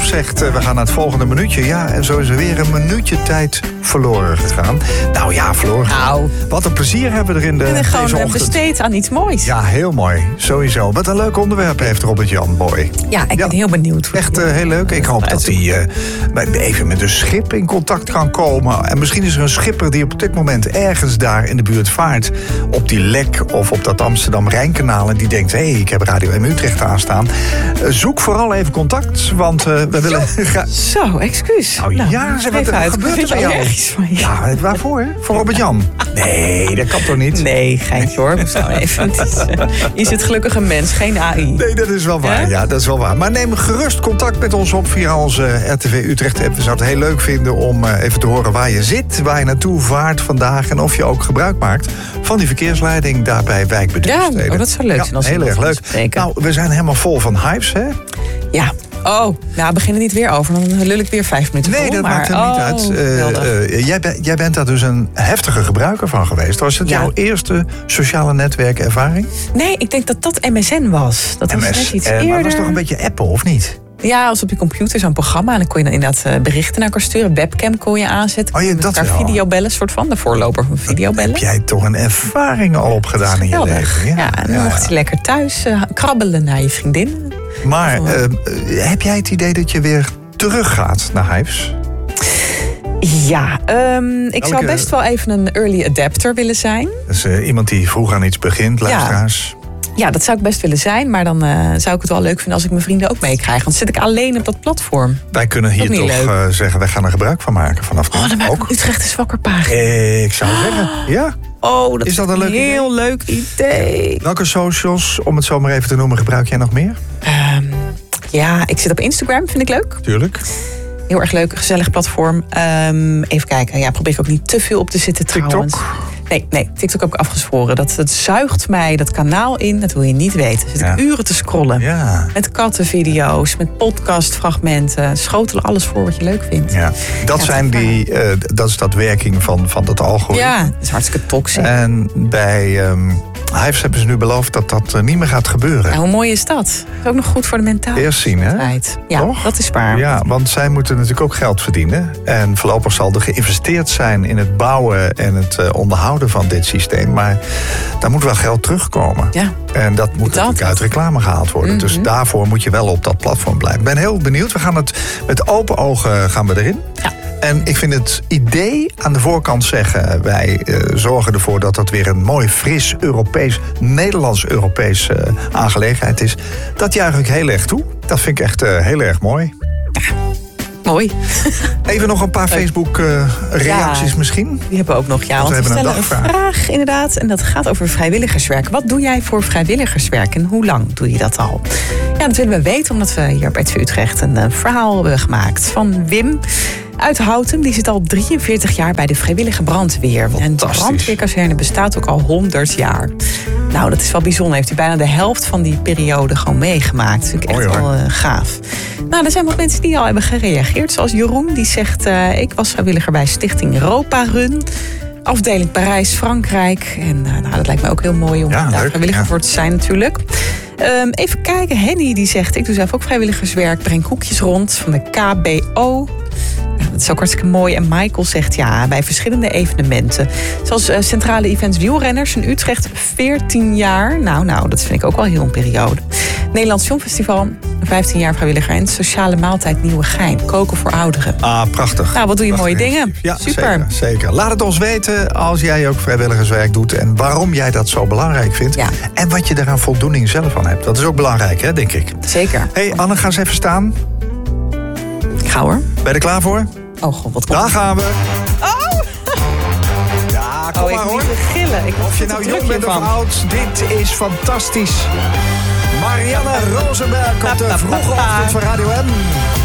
zegt, we gaan naar het volgende minuutje. Ja, en zo is er weer een minuutje tijd verloren gegaan. Nou ja, verloren gegaan. Wat een plezier hebben we er in deze ochtend. Gewoon besteed aan iets moois. Ja, heel mooi. Sowieso. Wat een leuk onderwerp heeft Robert-Jan Boy. Ja, ik ben heel benieuwd. Echt heel leuk. Ik hoop dat hij even met een schip in contact kan komen. En misschien is er een schipper die op dit moment ergens daar in de buurt vaart. Op die Lek of op dat Amsterdam-Rijnkanaal. En die denkt, ik heb Radio M Utrecht aanstaan. Zoek vooral even contact, want we willen... Zo, excuus. Oh ja, wat gebeurt er bij jou? Ja, waarvoor? Voor Robert-Jan? Nee, dat kan toch niet? Nee, geintje hoor. Je zit gelukkig een mens, geen AI. Nee, dat is wel waar. Ja, dat is wel waar. Maar neem gerust contact met ons op via onze RTV Utrecht app. We zouden het heel leuk vinden om even te horen waar je zit, waar je naartoe vaart vandaag en of je ook gebruik maakt van die verkeersleiding daar bij Wijk Bedrijfssteden. Ja, dat zou leuk zijn. Als heel erg leuk. Spreken. Nou, we zijn helemaal vol van hypes, hè? Ja. Oh, nou, begin er niet weer over. Dan lul ik weer 5 minuten vol. Nee, dat maakt er niet uit. Jij bent daar dus een heftige gebruiker van geweest. Was het jouw eerste sociale netwerkervaring? Nee, ik denk dat dat MSN was. Dat was net iets eerder. Maar was toch een beetje Apple, of niet? Ja, als op je computer zo'n programma. En dan kon je dan inderdaad berichten naar elkaar sturen. Webcam kon je aanzetten. Oh, dat wel. Videobellen, soort van. De voorloper van videobellen. Heb jij toch een ervaring al opgedaan in je leven? Ja, en dan mocht je lekker thuis krabbelen naar je vriendin. Maar heb jij het idee dat je weer teruggaat naar Hives? Ja, ik zou best wel even een early adapter willen zijn. Dus iemand die vroeg aan iets begint, luisteraars. Ja, dat zou ik best willen zijn. Maar dan zou ik het wel leuk vinden als ik mijn vrienden ook meekrijg. Want dan zit ik alleen op dat platform. Wij kunnen hier toch zeggen, wij gaan er gebruik van maken vanaf nu. Dan maak ik Utrecht is wakker pagina. Ik zou zeggen, ja. Oh, dat is dat een heel leuk idee. Welke socials, om het zo maar even te noemen, gebruik jij nog meer? Ja, ik zit op Instagram, vind ik leuk. Tuurlijk. Heel erg leuk, gezellig platform. Even kijken, probeer ik ook niet te veel op te zitten trouwens. TikTok? Nee, TikTok heb ik afgezworen. Dat zuigt mij dat kanaal in, dat wil je niet weten. Er zit ik uren te scrollen. Ja. Met kattenvideo's, met podcastfragmenten. Schotelen alles voor wat je leuk vindt. Ja. Dat is dat werking van dat algoritme. Ja, dat is hartstikke toxisch. En bij Hives hebben ze nu beloofd dat dat niet meer gaat gebeuren. Hoe mooi is dat? Dat is ook nog goed voor de mentale. Eerst zien, hè? Ja, toch? Dat is waar. Ja, want zij moeten natuurlijk ook geld verdienen. En voorlopig zal er geïnvesteerd zijn in het bouwen en het onderhouden van dit systeem. Maar daar moet wel geld terugkomen. Ja. En dat moet natuurlijk uit reclame gehaald worden. Mm-hmm. Dus daarvoor moet je wel op dat platform blijven. Ik ben heel benieuwd. We gaan het met open ogen gaan we erin. Ja. En ik vind het idee aan de voorkant zeggen, wij zorgen ervoor dat dat weer een mooi, fris, Nederlands-Europees aangelegenheid is. Dat juich ik heel erg toe. Dat vind ik echt heel erg mooi. Ja. Mooi. Even nog een paar Facebook-reacties misschien. Die hebben we ook nog, want we stellen een vraag inderdaad. En dat gaat over vrijwilligerswerk. Wat doe jij voor vrijwilligerswerk en hoe lang doe je dat al? Ja, dat willen we weten, omdat we hier bij RTV Utrecht een verhaal hebben gemaakt van Wim uit Houten. Die zit al 43 jaar bij de vrijwillige brandweer. En de brandweerkazerne bestaat ook al 100 jaar. Nou, dat is wel bijzonder. Heeft hij bijna de helft van die periode gewoon meegemaakt. Dat vind ik echt wel gaaf. Nou, er zijn wat mensen die al hebben gereageerd. Zoals Jeroen, die zegt, ik was vrijwilliger bij Stichting Europa Run. Afdeling Parijs, Frankrijk. En dat lijkt me ook heel mooi om daar vrijwilliger voor te zijn natuurlijk. Even kijken, Henny die zegt, ik doe zelf ook vrijwilligerswerk. Breng koekjes rond van de KBO. Dat is ook hartstikke mooi. En Michael zegt bij verschillende evenementen. Zoals Centrale Events Wielrenners in Utrecht, 14 jaar. Nou, dat vind ik ook wel heel een periode. Nederlands Filmfestival, 15 jaar vrijwilliger. En Sociale Maaltijd Nieuwegein, koken voor ouderen. Prachtig. Nou, wat doe je mooie dingen. Ja, super. Zeker. Laat het ons weten als jij ook vrijwilligerswerk doet. En waarom jij dat zo belangrijk vindt. Ja. En wat je daar aan voldoening zelf van hebt. Dat is ook belangrijk, hè, denk ik. Zeker. Hey, Anne, ga eens even staan. Ik ga hoor. Ben je er klaar voor? Oh god, wat komt daar gaan we. Oh! Ja, kom maar hoor. Ik moet gillen. Of je nou jong bent of oud, dit is fantastisch. Marianne Rosenberg op de vroege ochtend van Radio M.